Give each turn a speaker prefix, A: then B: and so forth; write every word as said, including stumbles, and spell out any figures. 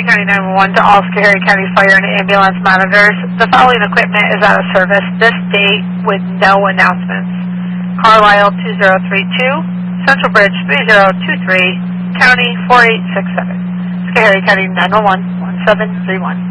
A: County nine one one to all Schoharie County Fire and Ambulance monitors. The following equipment is out of service this date with no announcements. Carlisle two zero three two, Central Bridge three zero two three, County four eight six seven. Schoharie County nine one one, one seven three one.